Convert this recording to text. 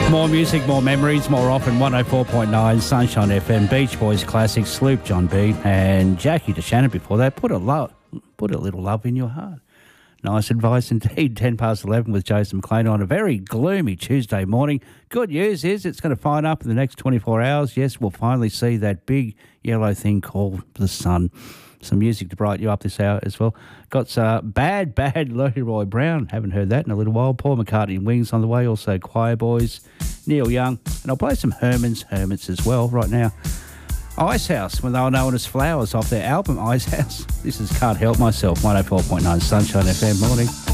More music, more memories, more often. 104.9 Sunshine FM, Beach Boys classic, Sloop, John B, and Jackie DeShannon before that. Put a little love in your heart. Nice advice indeed. 10 past 11 with Jason McLean on a very gloomy Tuesday morning. Good news is it's going to fine up in the next 24 hours. Yes, we'll finally see that big yellow thing called the sun. Some music to brighten you up this hour as well. Got Bad Leroy Brown. Haven't heard that in a little while. Paul McCartney and Wings on the way. Also Choir Boys, Neil Young. And I'll play some Hermits as well right now. Icehouse, when they were known as Flowers, off their album Icehouse. This is Can't Help Myself, 104.9 Sunshine FM morning.